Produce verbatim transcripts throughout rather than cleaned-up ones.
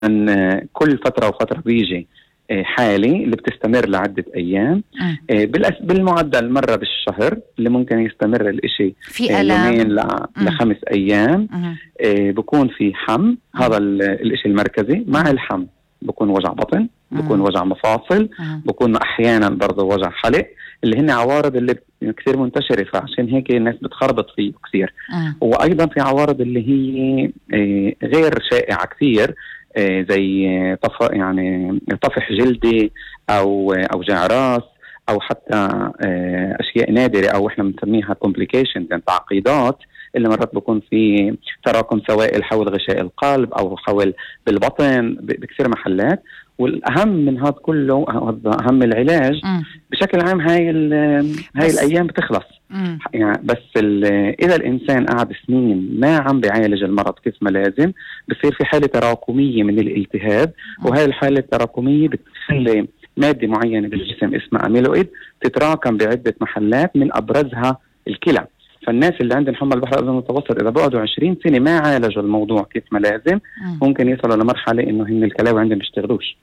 أن كل فترة وفترة بيجي حالة اللي بتستمر لعدة أيام بالمعدل مرة بالشهر اللي ممكن يستمر الإشي في يومين لخمس أيام. بكون في حم، هذا الإشي المركزي. مع الحم بكون وجع بطن، بكون وجع مفاصل، بكون أحيانا برضو وجع حلق، اللي هن عوارض اللي كثير منتشرة، فعشان هيك الناس بتخربط فيه كثير. وأيضا في عوارض اللي هي غير شائعة كثير، زي طف يعني طفح جلدي أو أوجاع راس، أو حتى أشياء نادرة أو إحنا بنسميها complications، يعني تعقيدات اللي مرات بكون في تراكم سوائل حول غشاء القلب أو حول بالبطن بكثير محلات. والأهم من هذا كله، أهم العلاج م. بشكل عام هاي هاي الأيام بتخلص يعني. بس إذا الإنسان قعد سنين ما عم بيعالج المرض كيف ما لازم، بصير في حالة تراكمية من الالتهاب، وهي الحالة التراكمية بتخلي مادة معينة بالجسم اسمها أميلويد تتراكم بعدة محلات، من أبرزها الكلى. فالناس اللي عندهم حمى البحر الأبيض المتوسط إذا بقعدوا عشرين سنة ما عالجوا الموضوع كيف ما لازم، ممكن يصلوا لمرحلة إنه هن الكلاوي عندهم بيشتغلوش.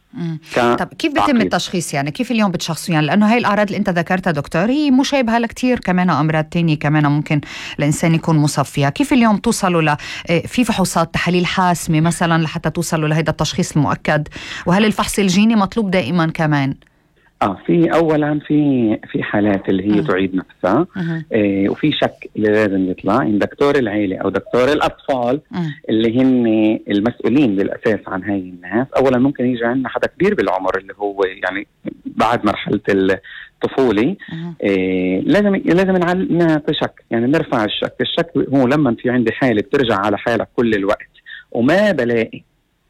طب كيف بيتم التشخيص يعني؟ كيف اليوم بتشخصوا يعني؟ لأنه هاي الأعراض اللي أنت ذكرتها دكتور هي مشابهة لكتير كمان أمراض تانية كمان ممكن الإنسان يكون مصاب فيها. كيف اليوم توصلوا ل في فحوصات تحاليل حاسمة مثلا لحتى توصلوا لهذا التشخيص المؤكد؟ وهل الفحص الجيني مطلوب دائما كمان؟ اه في اولا في في حالات اللي هي م. تعيد نفسها، آه وفي شك اللي لازم يطلع ان دكتور العيله او دكتور الاطفال م. اللي هن المسؤولين بالاساس عن هاي الناس. اولا ممكن يجي عندنا حدا كبير بالعمر اللي هو يعني بعد مرحله الطفوله، آه لازم لازم نعطي شك، يعني نرفع الشك. الشك هو لما في عندي حاله بترجع على حالها كل الوقت وما بلاقي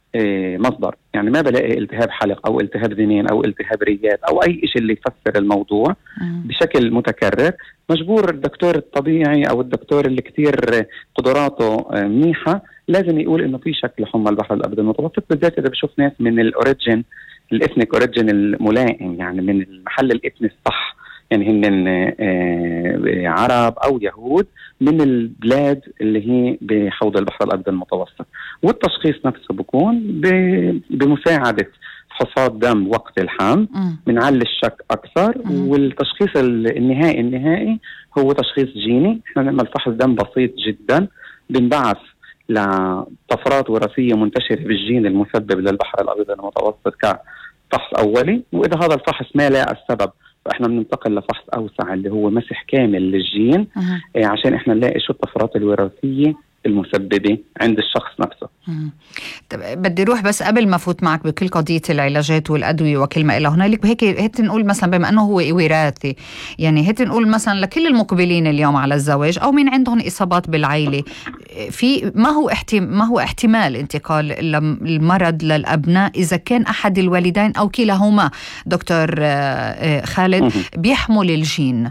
مصدر، يعني ما بلاقي التهاب حلق أو التهاب ذنين أو التهاب ريات أو أي شيء اللي يفسر الموضوع مم. بشكل متكرر، مجبور الدكتور الطبيعي أو الدكتور اللي كتير قدراته منيحة لازم يقول إنه في شك لحمى البحر الأبيض المتوسط، بالذات إذا بشوف ناس من الأوريجين الإثنيك أوريجين الملائم، يعني من المحل الإثني الصح، يعني هن عرب أو يهود من البلاد اللي هي بحوض البحر الأبيض المتوسط. والتشخيص نفسه بيكون بمساعدة فحوصات دم وقت الحمل بنعلي الشك أكثر. م. والتشخيص النهائي النهائي هو تشخيص جيني. احنا نعمل فحص دم بسيط جدا، بنبعث لطفرات وراثية منتشرة بالجين المسبب للبحر الأبيض المتوسط كفحص أولي، وإذا هذا الفحص ما لاقى السبب فإحنا بننتقل لفحص أوسع اللي هو مسح كامل للجين، أه. عشان إحنا نلاقي شو الطفرات الوراثية المسببة عند الشخص نفسه. طب بدي روح بس قبل ما فوت معك بكل قضية العلاجات والأدوية وكلمة إلى هنالك، هيك هيك نقول مثلا بما أنه هو وراثي، يعني هيك نقول مثلا لكل المقبلين اليوم على الزواج أو من عندهم إصابات بالعائلة، في ما هو احتمال ما هو احتمال انتقال المرض للأبناء إذا كان أحد الوالدين أو كلاهما دكتور خالد بيحمل الجين؟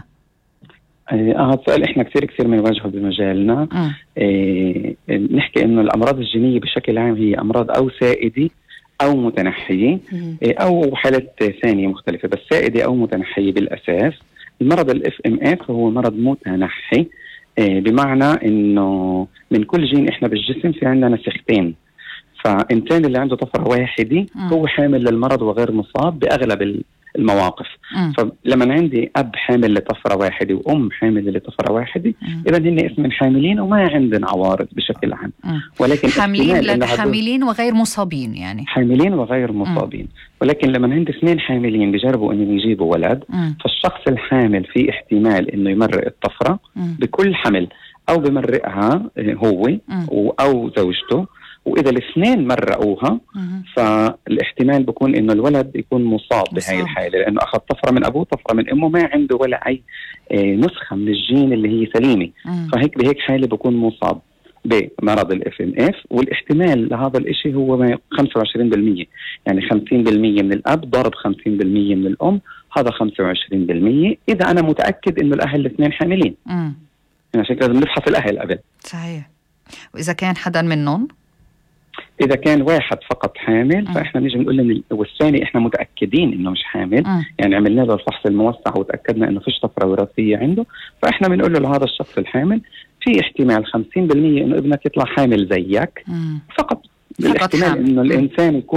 اه هذا السؤال احنا كثير كثير بنواجهه بمجالنا. آه نحكي انه الامراض الجينيه بشكل عام هي امراض او سائده او متنحيه، آه او حالات ثانيه مختلفه، بس سائده او متنحيه بالاساس. المرض الاف ام اف هو مرض متنحي، آه بمعنى انه من كل جين احنا بالجسم في عندنا نسختين، فإنسان اللي عنده طفرة واحدة هو حامل للمرض وغير مصاب بأغلب المواقف. م. فلما عندي أب حامل لطفرة واحدة وأم حامل لطفرة واحدة، إذا هن اسمهم حاملين وما عندنا عوارض بشكل عام. م. ولكن حاملين حاملين وغير مصابين، يعني حاملين وغير مصابين. م. ولكن لما عندي اثنين حاملين بيجربوا إنهم يجيبوا ولد، م. فالشخص الحامل في احتمال إنه يمرق الطفرة م. بكل حمل، أو بمرقها هو م. أو زوجته. وإذا الاثنين مرقوها فالاحتمال بيكون إنه الولد يكون مصاب بهاي الحالة، لأنه أخذ طفرة من أبوه طفرة من أمه، ما عنده ولا أي نسخة من الجين اللي هي سليمة. مم. فهيك بهيك حالة بيكون مصاب بمرض الاف ام اف. والاحتمال لهذا الاشي هو خمسة وعشرين بالمية، يعني خمسين بالمية من الأب ضرب خمسين بالمية من الأم، هذا خمسة وعشرين بالمية إذا أنا متأكد إنه الأهل الاثنين حاملين. يعني عشان كده لازم نفحص الأهل قبل. صحيح. وإذا كان حدا منهم، إذا كان واحد فقط حامل م. فإحنا نيجي نقول له، والثاني إحنا متأكدين إنه مش حامل، م. يعني عملنا له الفحص الموسع وتأكدنا إنه فيش طفرة وراثية عنده، فإحنا بنقول له لهذا الشخص الحامل في احتمال خمسين بالمية إنه ابنك يطلع حامل زيك م. فقط. بالاحتمال انه الانسان يكون